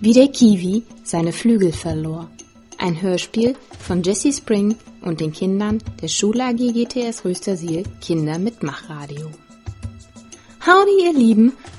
Wie der Kiwi seine Flügel verlor. Ein Hörspiel von Jessie Spring und den Kindern der Schul AG GTS Röstersiel Kinder mit Machradio. Howdy ihr Lieben